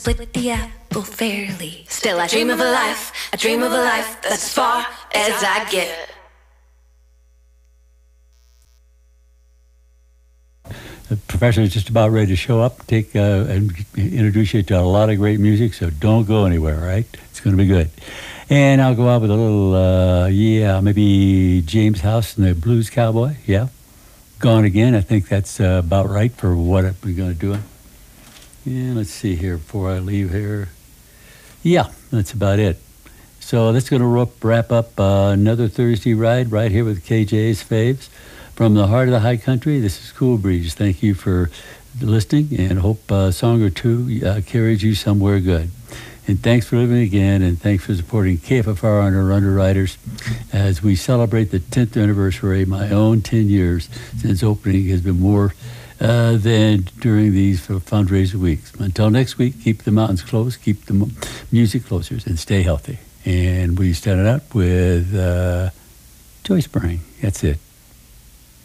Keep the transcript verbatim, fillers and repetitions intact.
split the apple fairly. Still I dream of a life, I dream of a life that's as far as I get. The professor is just about ready to show up, take uh, and introduce you to a lot of great music, so don't go anywhere, right? It's going to be good. And I'll go out with a little, uh, yeah, maybe James House and the Blues Cowboy, yeah. Gone Again, I think that's uh, about right for what we're going to do. Yeah, let's see here before I leave here. Yeah, that's about it. So that's going to wrap up uh, another Thursday ride right here with K J's Faves. From the heart of the high country, this is Cool Breeze. Thank you for listening, and hope a song or two uh, carries you somewhere good. And thanks for living again, and thanks for supporting K F F R and our underwriters as we celebrate the tenth anniversary. My own ten years since opening has been more uh, than during these fundraiser weeks. Until next week, keep the mountains close, keep the music closer, and stay healthy. And we started out with uh, Joyce Brang. That's it.